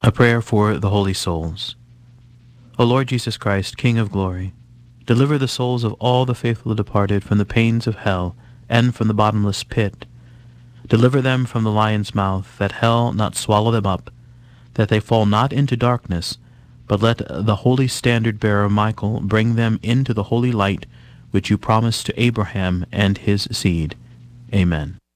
A prayer for the holy souls. O Lord Jesus Christ, King of glory, deliver the souls of all the faithful departed from the pains of hell and from the bottomless pit. Deliver them from the lion's mouth, that hell not swallow them up, that they fall not into darkness, but let the holy standard-bearer Michael bring them into the holy light which you promised to Abraham and his seed. Amen.